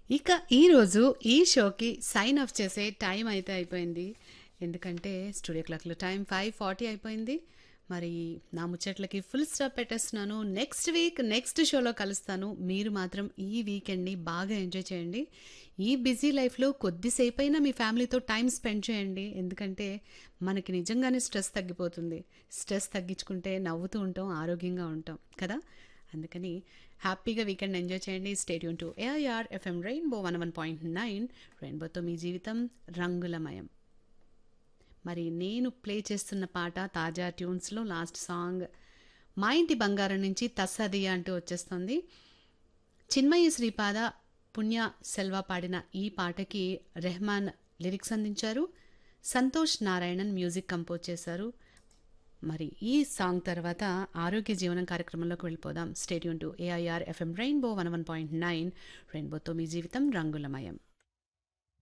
ఇక ఈరోజు ఈ షోకి సైన్ ఆఫ్ చేసే టైం అయితే అయిపోయింది. ఎందుకంటే స్టూడియో క్లాక్‌లో టైం 5:40 అయిపోయింది. మరి నా ముచ్చట్లకి ఫుల్ స్టాప్ పెట్టేస్తున్నాను. నెక్స్ట్ వీక్ నెక్స్ట్ షోలో కలుస్తాను. మీరు మాత్రం ఈ వీకెండ్‌ని బాగా ఎంజాయ్ చేయండి. ఈ బిజీ లైఫ్‌లో కొద్దిసేపైనా మీ ఫ్యామిలీతో టైం స్పెండ్ చేయండి. ఎందుకంటే మనకి నిజంగానే స్ట్రెస్ తగ్గిపోతుంది. స్ట్రెస్ తగ్గించుకుంటే నవ్వుతూ ఉంటాం, ఆరోగ్యంగా ఉంటాం కదా! అందుకని హ్యాపీగా వీకెండ్ ఎంజాయ్ చేయండి. Stay tune to AIR FM rainbow 101.9 రెయిన్బోతో మీ జీవితం రంగులమయం. మరి నేను ప్లే చేస్తున్న పాట తాజా ట్యూన్స్లో లాస్ట్ సాంగ్ మా ఇంటి బంగారం నుంచి తస్సదియా అంటూ వచ్చేస్తుంది. చిన్మయి శ్రీపాద పుణ్య సెల్వ పాడిన ఈ పాటకి రెహమాన్ లిరిక్స్ అందించారు. సంతోష్ నారాయణన్ మ్యూజిక్ కంపోజ్ చేశారు. మరి ఈ సాంగ్ తర్వాత ఆరోగ్య జీవనం కార్యక్రమంలోకి వెళ్ళిపోదాం. Stay tune to AIR FM rainbow 101.9 రెయిన్బోతో మీ జీవితం రంగులమయం.